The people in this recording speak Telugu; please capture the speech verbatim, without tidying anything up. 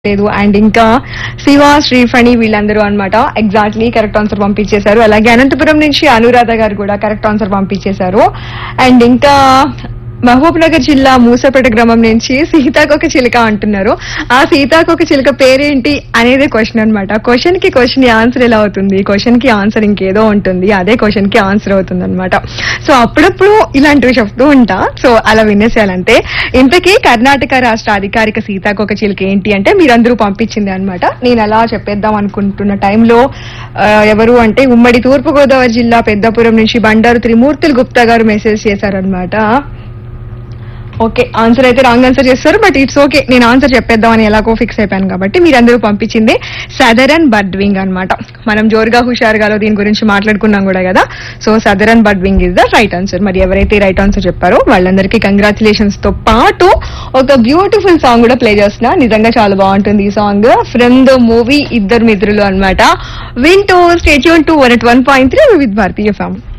లేదు. అండ్ ఇంకా శివ శ్రీఫణి వీళ్ళందరూ అన్నమాట ఎగ్జాక్ట్లీ కరెక్ట్ ఆన్సర్ పంపించేశారు. అలాగే అనంతపురం నుంచి అనురాధ గారు కూడా కరెక్ట్ ఆన్సర్ పంపించేశారు. అండ్ ఇంకా మహబూబ్ నగర్ జిల్లా మూసపేట గ్రామం నుంచి సీతాకొక చిలుక అంటున్నారు. ఆ సీతాకొక చిలుక పేరేంటి అనేది క్వశ్చన్ అనమాట. క్వశ్చన్ కి క్వశ్చన్ ఆన్సర్ ఎలా అవుతుంది, క్వశ్చన్ కి ఆన్సర్ ఇంకేదో ఉంటుంది, అదే క్వశ్చన్ కి ఆన్సర్ అవుతుంది అనమాట. సో అప్పుడప్పుడు ఇలాంటివి చెప్తూ ఉంటా, సో అలా వినేసేయాలంటే. ఇంతకీ కర్ణాటక రాష్ట్ర అధికారిక సీతాకొక చిలుక ఏంటి అంటే మీరందరూ పంపించింది అనమాట. నేను అలా చెప్పేద్దాం అనుకుంటున్న టైంలో ఎవరు అంటే ఉమ్మడి తూర్పు గోదావరి జిల్లా పెద్దపురం నుంచి బండారు త్రిమూర్తులు గుప్తా గారు మెసేజ్ చేశారనమాట. ఓకే, ఆన్సర్ అయితే రాంగ్ ఆన్సర్ చేస్తారు, బట్ ఇట్స్ ఓకే, నేను ఆన్సర్ చెప్పేద్దామని ఎలాగో ఫిక్స్ అయిపోయాను కాబట్టి. మీరందరూ పంపించింది సదరన్ బర్డ్వింగ్ అనమాట. మనం జోరుగా హుషారుగాలో దీని గురించి మాట్లాడుకున్నాం కూడా కదా. So southern బర్డ్వింగ్ is the right answer. మరి ఎవరైతే రైట్ ఆన్సర్ చెప్పారో వాళ్ళందరికీ కంగ్రాచులేషన్స్ తో పాటు ఒక బ్యూటిఫుల్ సాంగ్ కూడా ప్లే చేస్తున్నా. నిజంగా చాలా బాగుంటుంది ఈ సాంగ్, ఫ్రమ్ ద మూవీ ఇద్దరు మిత్రులు అనమాట. వింటూ stay tune to one at one point three with Bharatiya FM.